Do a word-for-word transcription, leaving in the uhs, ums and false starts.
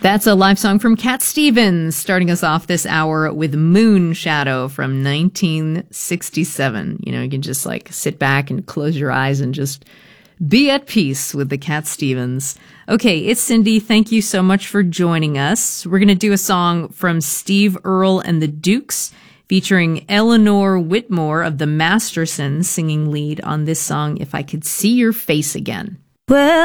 That's a live song from Cat Stevens, starting us off this hour with Moon Shadow from nineteen sixty-seven. You know, you can just like sit back and close your eyes and just be at peace with the Cat Stevens. Okay, it's Cindy. Thank you so much for joining us. We're going to do a song from Steve Earle and the Dukes, featuring Eleanor Whitmore of the Mastersons singing lead on this song, If I Could See Your Face Again. Well,